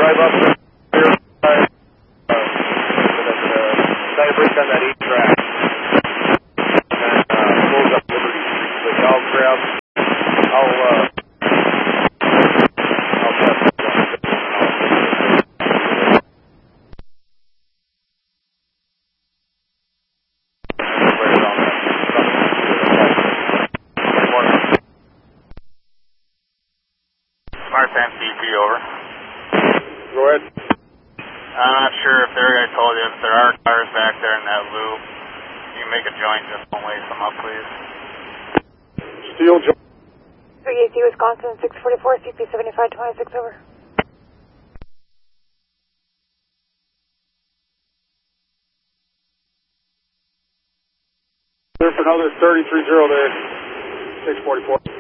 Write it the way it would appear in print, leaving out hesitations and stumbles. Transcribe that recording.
drive up to here, try to break on that 8 track. And close up Liberty Street. But I'll grab, I'll test it. Smart MCP, over. Go ahead. I'm not sure if I told you, if there are cars back there in that loop, you can make a joint, just don't lace them up, please. Steel joint. 3AC Wisconsin, 644, CP 7526, over. There's another 33-0 there, 644.